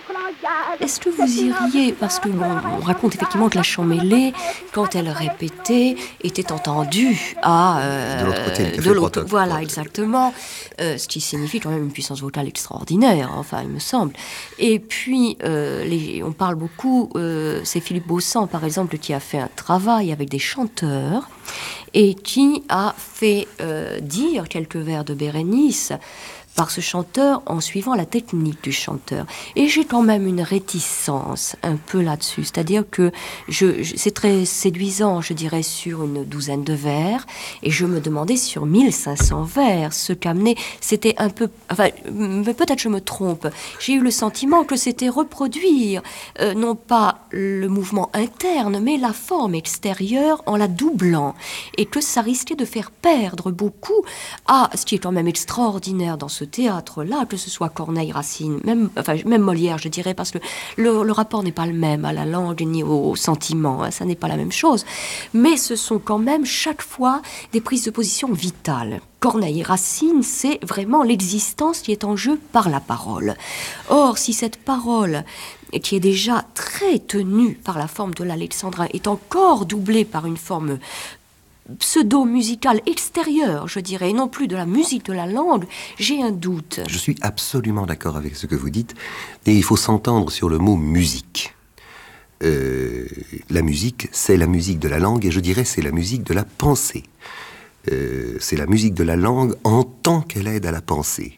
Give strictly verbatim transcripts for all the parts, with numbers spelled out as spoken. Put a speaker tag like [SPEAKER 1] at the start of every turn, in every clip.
[SPEAKER 1] Est-ce que vous iriez, parce que bon, on raconte effectivement que la Champmeslé, quand elle répétait, était entendue à
[SPEAKER 2] euh, de l'autre côté,
[SPEAKER 1] de l'autre, voilà, exactement, euh, ce qui signifie quand même une puissance vocale extraordinaire, enfin, il me semble. Et puis, euh, les, on parle beaucoup, euh, c'est Philippe Beauchamp, par exemple, qui a fait un travail avec des chanteurs et qui a fait euh, dire quelques vers de Bérénice par ce chanteur en suivant la technique du chanteur. Et j'ai quand même une réticence un peu là-dessus, c'est-à-dire que je, je, c'est très séduisant, je dirais, sur une douzaine de vers, et je me demandais sur mille cinq cents vers, ce qu'amenait, c'était un peu, enfin, peut-être je me trompe, j'ai eu le sentiment que c'était reproduire, euh, non pas le mouvement interne, mais la forme extérieure en la doublant, et que ça risquait de faire perdre beaucoup à ce qui est quand même extraordinaire dans ce théâtre-là, que ce soit Corneille, Racine, même, enfin, même Molière, je dirais, parce que le, le rapport n'est pas le même à la langue ni au sentiment, hein, ça n'est pas la même chose. Mais ce sont quand même chaque fois des prises de position vitales. Corneille et Racine, c'est vraiment l'existence qui est en jeu par la parole. Or, si cette parole, qui est déjà très tenue par la forme de l'alexandrin, est encore doublée par une forme pseudo-musicale extérieure, je dirais, et non plus de la musique de la langue, j'ai un doute.
[SPEAKER 2] Je suis absolument d'accord avec ce que vous dites, et il faut s'entendre sur le mot musique. Euh, la musique, c'est la musique de la langue, et je dirais c'est la musique de la pensée. Euh, c'est la musique de la langue en tant qu'elle aide à la pensée.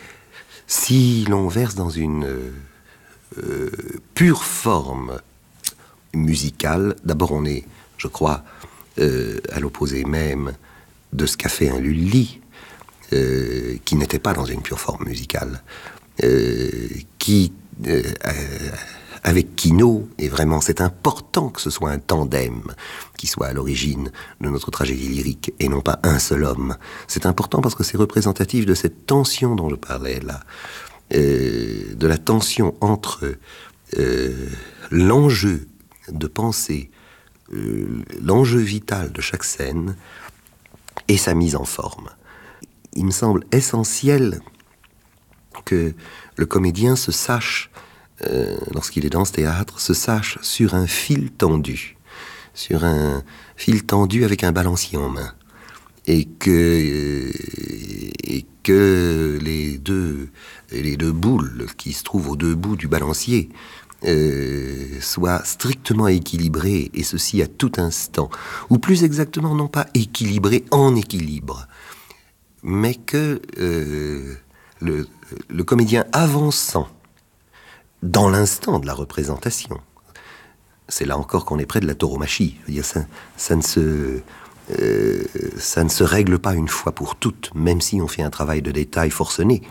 [SPEAKER 2] Si l'on verse dans une euh, pure forme musicale, d'abord on est, je crois, Euh, à l'opposé même de ce qu'a fait un Lully, euh, qui n'était pas dans une pure forme musicale, euh, qui, euh, euh, avec Quinault, et vraiment c'est important que ce soit un tandem qui soit à l'origine de notre tragédie lyrique, et non pas un seul homme. C'est important parce que c'est représentatif de cette tension dont je parlais là, euh, de la tension entre euh, l'enjeu de penser, Euh, l'enjeu vital de chaque scène et sa mise en forme. Il me semble essentiel que le comédien se sache, euh, lorsqu'il est dans ce théâtre, se sache sur un fil tendu, sur un fil tendu avec un balancier en main, et que, euh, et que les deux, les deux boules qui se trouvent aux deux bouts du balancier Euh, soit strictement équilibré, et ceci à tout instant, ou plus exactement non pas équilibré en équilibre, mais que euh, le, le comédien avançant dans l'instant de la représentation, c'est là encore qu'on est près de la tauromachie. Je veux dire, ça, ça ne se euh, ça ne se règle pas une fois pour toutes, même si on fait un travail de détail forcené.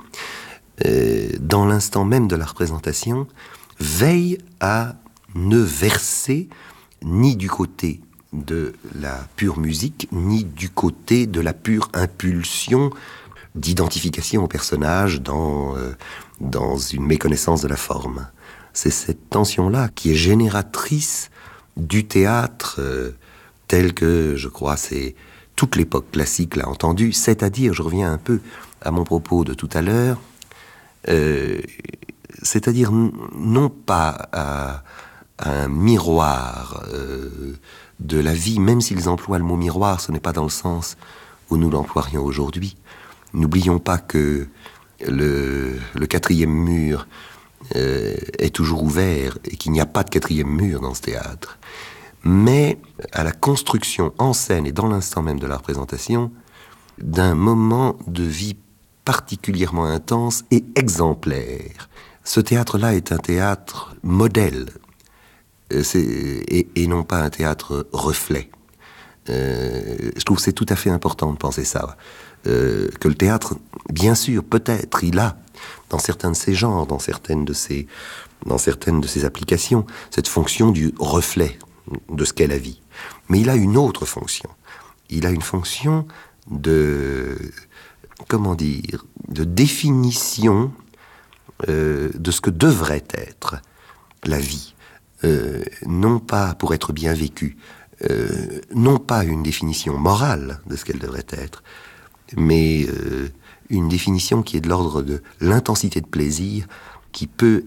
[SPEAKER 2] Euh, dans l'instant même de la représentation, veille à ne verser ni du côté de la pure musique, ni du côté de la pure impulsion d'identification au personnage dans, euh, dans une méconnaissance de la forme. C'est cette tension-là qui est génératrice du théâtre euh, tel que, je crois, c'est toute l'époque classique l'a entendu, c'est-à-dire, je reviens un peu à mon propos de tout à l'heure, euh, c'est-à-dire non pas à, à un miroir euh, de la vie, même s'ils emploient le mot miroir, ce n'est pas dans le sens où nous l'emploierions aujourd'hui. N'oublions pas que le, le quatrième mur euh, est toujours ouvert et qu'il n'y a pas de quatrième mur dans ce théâtre. Mais à la construction en scène et dans l'instant même de la représentation d'un moment de vie particulièrement intense et exemplaire. Ce théâtre-là est un théâtre modèle, c'est, et, et non pas un théâtre reflet. Euh, je trouve que c'est tout à fait important de penser ça. Euh, que le théâtre, bien sûr, peut-être, il a, dans certains de ses genres, dans certaines de ses, dans certaines de ses applications, cette fonction du reflet de ce qu'est la vie. Mais il a une autre fonction. Il a une fonction de, comment dire, de définition euh, de ce que devrait être la vie. Euh, non pas pour être bien vécue, euh, non pas une définition morale de ce qu'elle devrait être, mais euh, une définition qui est de l'ordre de l'intensité de plaisir qui peut